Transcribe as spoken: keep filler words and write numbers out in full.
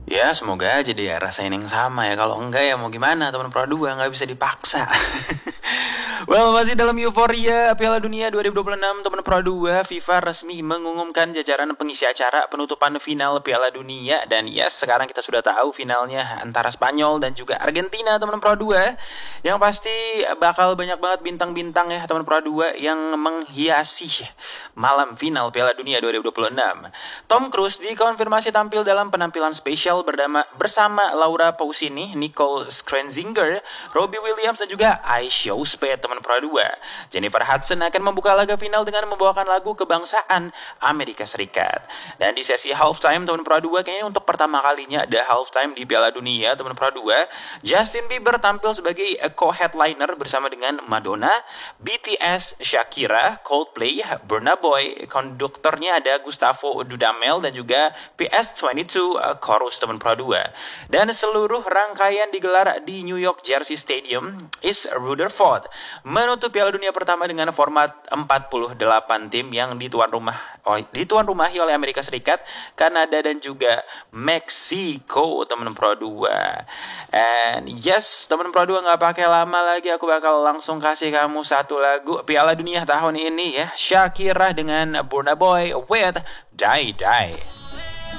Ya semoga aja dia rasain yang sama ya. Kalau enggak ya mau gimana, teman Pro dua nggak bisa dipaksa. Well, masih dalam euforia Piala Dunia dua ribu dua puluh enam, teman Pro dua, FIFA resmi mengumumkan jajaran pengisi acara penutupan final Piala Dunia. Dan yes, sekarang kita sudah tahu finalnya antara Spanyol dan juga Argentina, teman Pro dua. Yang pasti bakal banyak banget bintang-bintang ya, teman Pro dua, yang menghiasi malam final Piala Dunia dua ribu dua puluh enam. Tom Cruise dikonfirmasi tampil dalam penampilan spesial berdama, bersama Laura Pausini, Nicole Scherzinger, Robbie Williams, dan juga Aisha Spade, teman Pro dua. Jennifer Hudson akan membuka laga final dengan membawakan lagu kebangsaan Amerika Serikat. Dan di sesi halftime, teman Pro dua, kayaknya untuk pertama kalinya ada halftime di Piala Dunia, teman Pro dua. Justin Bieber tampil sebagai co-headliner bersama dengan Madonna, B T S, Shakira, Coldplay, Burna Boy, konduktornya ada Gustavo Dudamel, dan juga P S dua puluh dua Chorus, teman Pro dua. Dan seluruh rangkaian digelar di New York Jersey Stadium East Rutherford, menutup Piala Dunia pertama dengan format empat puluh delapan tim yang dituan rumah oh, dituan rumahi oleh Amerika Serikat, Kanada, dan juga Meksiko, teman Pro dua. And yes, teman Pro dua, nggak pakai lama lagi, aku bakal langsung kasih kamu satu lagu Piala Dunia tahun ini ya, Shakira dengan Burna Boy with Die Die.